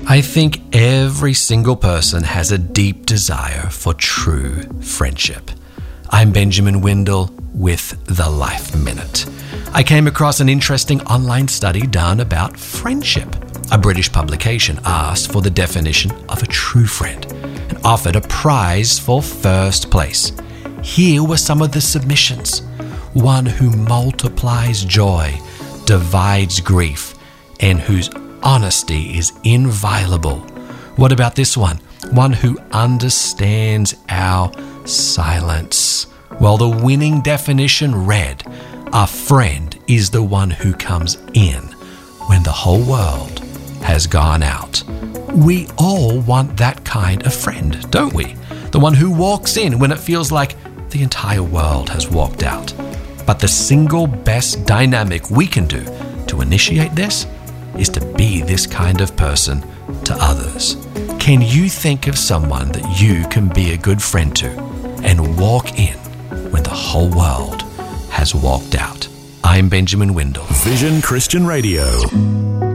I think every single person has a deep desire for true friendship. I'm Benjamin Windle with The Life Minute. I came across an interesting online study done about friendship. A British publication asked for the definition of a true friend and offered a prize for first place. Here were some of the submissions. One who multiplies joy, divides grief, and whose honesty is inviolable. What about this one? One who understands our silence. Well, the winning definition read, a friend is the one who comes in when the whole world has gone out. We all want that kind of friend, don't we? The one who walks in when it feels like the entire world has walked out. But the single best dynamic we can do to initiate this is to be this kind of person to others. Can you think of someone that you can be a good friend to and walk in when the whole world has walked out? I'm Benjamin Windle. Vision Christian Radio.